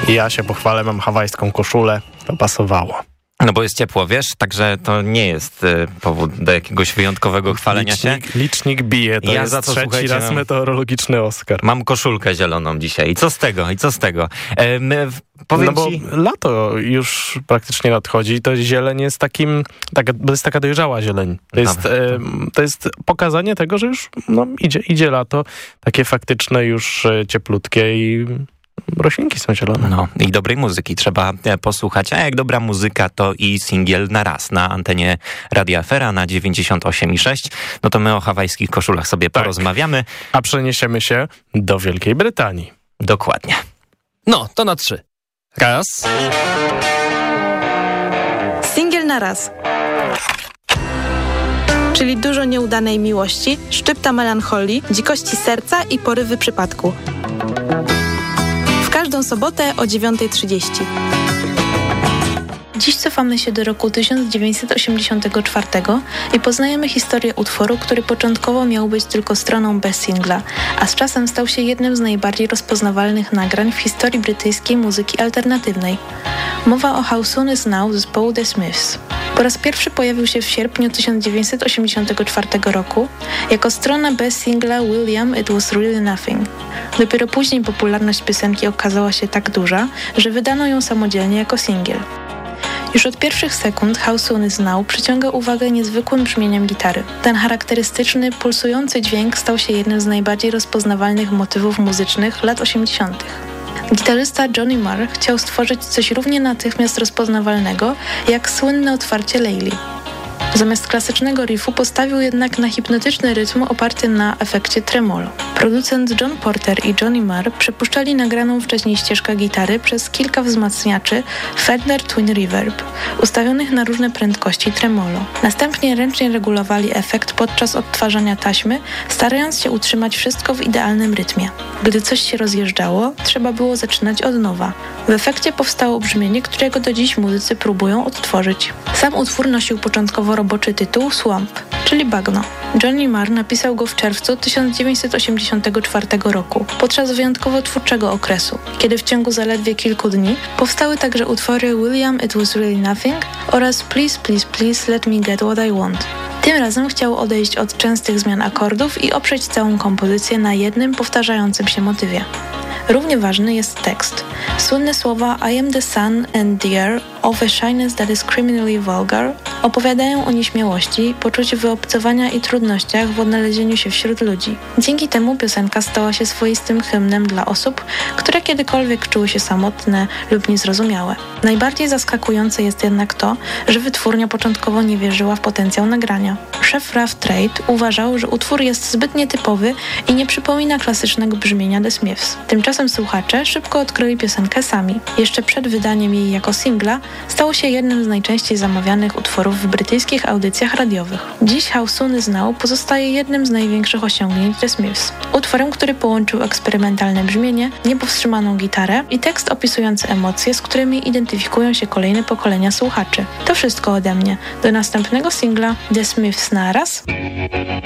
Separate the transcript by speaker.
Speaker 1: Ja się pochwalę, mam hawajską koszulę, to pasowało.
Speaker 2: No bo jest ciepło, wiesz, także to nie jest powód do jakiegoś wyjątkowego chwalenia się.
Speaker 1: Licznik bije, to jest trzeci raz meteorologiczny Oscar.
Speaker 2: Mam koszulkę zieloną dzisiaj. I co z tego? Powiem
Speaker 1: bo lato już praktycznie nadchodzi, to zieleń jest to jest taka dojrzała zieleń. To jest pokazanie tego, że już idzie lato, takie faktyczne już cieplutkie i roślinki są zielone.
Speaker 2: No i dobrej muzyki trzeba posłuchać, a jak dobra muzyka, to i singiel na raz na antenie Radia Afera na 98,6. No to my o hawajskich koszulach sobie porozmawiamy.
Speaker 1: A przeniesiemy się do Wielkiej Brytanii.
Speaker 2: Dokładnie.
Speaker 3: No, to na 3. Raz.
Speaker 4: Singiel na raz. Czyli dużo nieudanej miłości, szczypta melancholii, dzikości serca i porywy przypadku. W każdą sobotę o 9:30. Dziś cofamy się do roku 1984 i poznajemy historię utworu, który początkowo miał być tylko stroną bez singla, a z czasem stał się jednym z najbardziej rozpoznawalnych nagrań w historii brytyjskiej muzyki alternatywnej. Mowa o How Soon Is Now zespołu The Smiths. Po raz pierwszy pojawił się w sierpniu 1984 roku jako strona bez singla William It Was Really Nothing. Dopiero później popularność piosenki okazała się tak duża, że wydano ją samodzielnie jako singiel. Już od pierwszych sekund How Soon Is Now przyciąga uwagę niezwykłym brzmieniem gitary. Ten charakterystyczny, pulsujący dźwięk stał się jednym z najbardziej rozpoznawalnych motywów muzycznych lat 80. Gitarysta Johnny Marr chciał stworzyć coś równie natychmiast rozpoznawalnego jak słynne otwarcie Layli. Zamiast klasycznego riffu postawił jednak na hipnotyczny rytm oparty na efekcie tremolo. Producent John Porter i Johnny Marr przepuszczali nagraną wcześniej ścieżkę gitary przez kilka wzmacniaczy Fender Twin Reverb, ustawionych na różne prędkości tremolo. Następnie ręcznie regulowali efekt podczas odtwarzania taśmy, starając się utrzymać wszystko w idealnym rytmie. Gdy coś się rozjeżdżało, trzeba było zaczynać od nowa. W efekcie powstało brzmienie, którego do dziś muzycy próbują odtworzyć. Sam utwór nosił początkowo roboczy tytuł Swamp, czyli bagno. Johnny Marr napisał go w czerwcu 1984 roku, podczas wyjątkowo twórczego okresu, kiedy w ciągu zaledwie kilku dni powstały także utwory William It Was Really Nothing oraz Please, Please, Please Let Me Get What I Want. Tym razem chciał odejść od częstych zmian akordów i oprzeć całą kompozycję na jednym powtarzającym się motywie. Równie ważny jest tekst. Słynne słowa I am the sun and the air of a shyness that is criminally vulgar opowiadają o nieśmiałości, poczuciu wyobcowania i trudnościach w odnalezieniu się wśród ludzi. Dzięki temu piosenka stała się swoistym hymnem dla osób, które kiedykolwiek czuły się samotne lub niezrozumiałe. Najbardziej zaskakujące jest jednak to, że wytwórnia początkowo nie wierzyła w potencjał nagrania. Szef Rough Trade uważał, że utwór jest zbyt nietypowy i nie przypomina klasycznego brzmienia The Smiths. Tymczasem słuchacze szybko odkryli piosenkę sami. Jeszcze przed wydaniem jej jako singla stało się jednym z najczęściej zamawianych utworów w brytyjskich audycjach radiowych. Dziś How Soon Is Now pozostaje jednym z największych osiągnięć The Smiths. Utworem, który połączył eksperymentalne brzmienie, niepowstrzymaną gitarę i tekst opisujący emocje, z którymi identyfikują się kolejne pokolenia słuchaczy. To wszystko ode mnie. Do następnego singla The Smiths na raz.